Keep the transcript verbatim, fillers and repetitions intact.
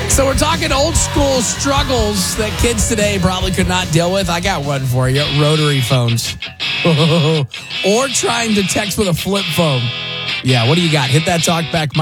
So we're talking old school struggles that kids today probably could not deal with. I got one for you. Rotary phones. Or trying to text with a flip phone. Yeah, what do you got? Hit that talk back.